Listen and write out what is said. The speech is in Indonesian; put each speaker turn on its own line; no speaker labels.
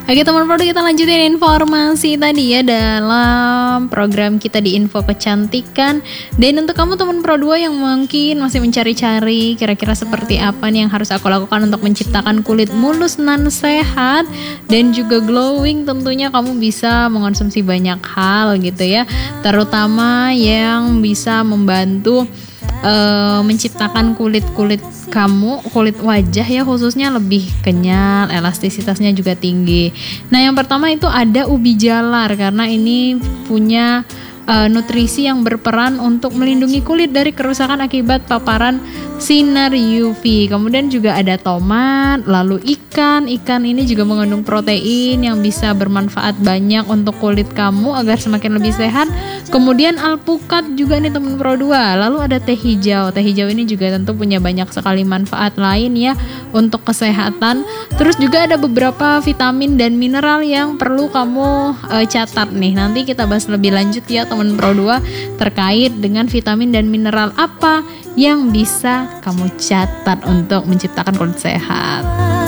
Oke teman Pro, kita lanjutin informasi tadi ya dalam program kita di Info Kecantikan. Dan untuk kamu teman Pro 2 yang mungkin masih mencari-cari kira-kira seperti apa nih yang harus aku lakukan untuk menciptakan kulit mulus nan sehat dan juga glowing, tentunya kamu bisa mengonsumsi banyak hal gitu ya, terutama yang bisa membantu menciptakan kulit kamu, kulit wajah ya khususnya lebih kenyal, elastisitasnya juga tinggi. Nah yang pertama itu ada ubi jalar, karena ini punya nutrisi yang berperan untuk melindungi kulit dari kerusakan akibat paparan sinar UV. Kemudian juga ada tomat, lalu ikan ini juga mengandung protein yang bisa bermanfaat banyak untuk kulit kamu agar semakin lebih sehat. Kemudian alpukat juga nih teman Pro 2. Lalu ada teh hijau ini juga tentu punya banyak sekali manfaat lain ya untuk kesehatan. Terus juga ada beberapa vitamin dan mineral yang perlu kamu catat nih. Nanti kita bahas lebih lanjut ya teman Pro 2 terkait dengan vitamin dan mineral apa yang bisa kamu catat untuk menciptakan kulit sehat.